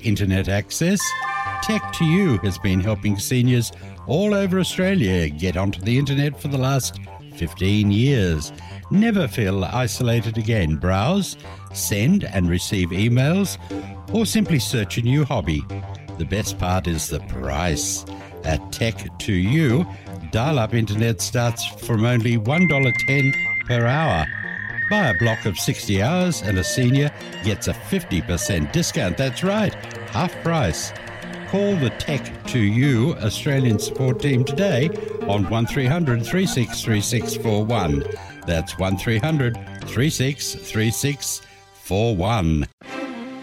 internet access, Tech2U has been helping seniors all over Australia get onto the internet for the last 15 years. Never feel isolated again. Browse, send and receive emails, or simply search a new hobby. The best part is the price. At Tech2U, dial-up internet starts from only $1.10 per hour. Buy a block of 60 hours and a senior gets a 50% discount. That's right, half price. Call the Tech2U Australian support team today on 1300 363641. That's 1300 363641.